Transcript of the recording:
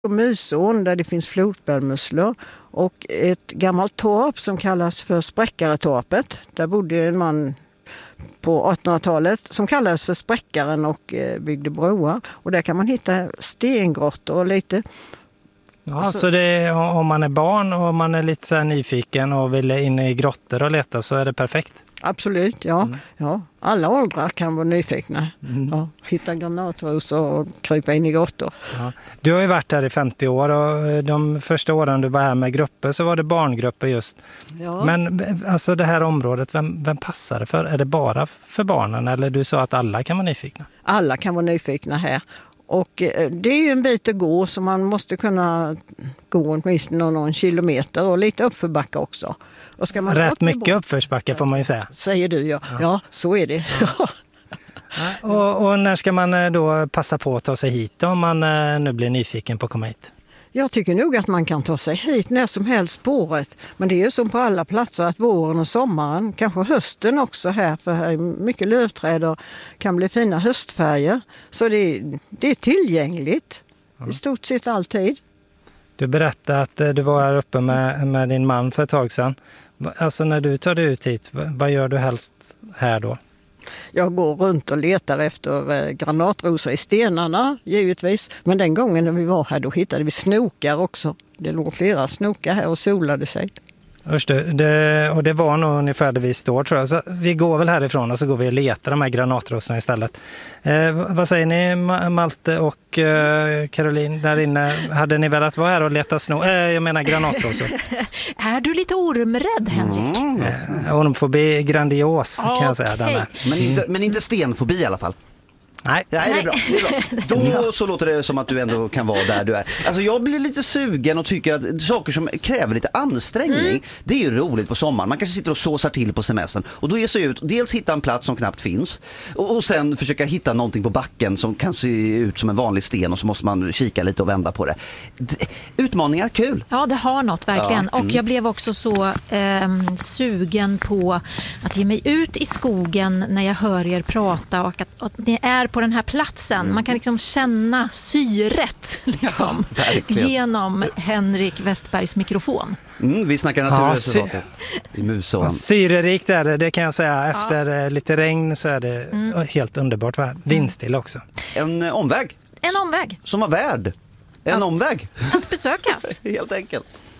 Musån där det finns flodpärlmusslor och ett gammalt torp som kallas för Spräckaretorpet. Där bodde en man på 1800-talet som kallades för Spräckaren och byggde broar. Och där kan man hitta stengrottor och lite. Ja, så det, om man är barn och man är lite så här nyfiken och vill in i grottor och leta så är det perfekt. Absolut, ja. Ja. Alla åldrar kan vara nyfikna. Ja, hitta granatrosor och krypa in i grottor. Ja. Du har ju varit här i 50 år och de första åren du var här med grupper så var det barngrupper just. Ja. Men alltså det här området, vem passar det för? Är det bara för barnen eller du sa att alla kan vara nyfikna? Alla kan vara nyfikna här. Och det är ju en bit att gå så man måste kunna gå åtminstone någon kilometer och lite uppförbacka också. Och ska man rätt mycket uppförsbacka får man ju säga. Säger du, ja. Ja, så är det. Ja. Och när ska man då passa på att ta sig hit om man nu blir nyfiken på att komma hit? Jag tycker nog att man kan ta sig hit när som helst på året. Men det är ju som på alla platser att våren och sommaren, kanske hösten också här, för här är mycket lövträd och kan bli fina höstfärger. Så det är tillgängligt i stort sett alltid. Du berättade att du var här uppe med din man för ett tag sedan. Alltså när du tar dig ut hit, vad gör du helst här då? Jag går runt och letar efter granatrosor i stenarna, givetvis. Men den gången när vi var här, då hittade vi snokar också. Det låg flera snokar här och solade sig. Just och det var nog ungefär där vi står, tror jag. Så vi går väl härifrån och så går vi och letar de här granatrosorna istället. Vad säger ni, Malte och Caroline där inne? Hade ni velat vara här och leta granatrosor? Är du lite ormrädd, Henrik? Ormfobi grandios kan jag säga. Den här. Men inte stenfobi i alla fall. Nej. Ja, det är bra. Då så låter det som att du ändå kan vara där du är. Alltså jag blir lite sugen och tycker att saker som kräver lite ansträngning, det är ju roligt på sommaren. Man kanske sitter och såsar till på semestern och då ger sig ut, dels hitta en plats som knappt finns och sen försöka hitta någonting på backen som kan se ut som en vanlig sten och så måste man kika lite och vända på det. Utmaningar, kul. Ja, det har något verkligen. Ja. Och jag blev också så sugen på att ge mig ut i skogen när jag hör er prata och att ni är på den här platsen. Man kan liksom känna syret liksom, genom Henrik Westbergs mikrofon. Vi snackar naturreservatet i Musån. Syrerikt är det kan jag säga. Efter lite regn så är det helt underbart. Vindstill också. En omväg. En omväg. Som var värd. En omväg. Att besökas. Helt enkelt.